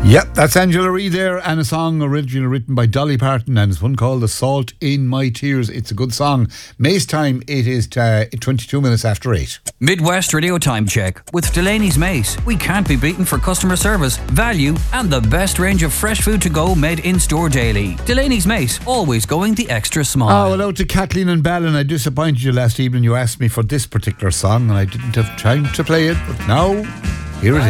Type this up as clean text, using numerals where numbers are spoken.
Yep, that's Angela Reid there, and a song originally written by Dolly Parton, and it's one called The Salt in My Tears. It's a good song. May's time, it is 22 minutes after 8. Midwest Radio Time Check with Delaney's Mace. We can't be beaten for customer service, value, and the best range of fresh food to go made in store daily. Delaney's Mace, always going the extra smile. Oh, hello to Kathleen and Ballin. I disappointed you last evening. You asked me for this particular song, and I didn't have time to play it, but now, here it is.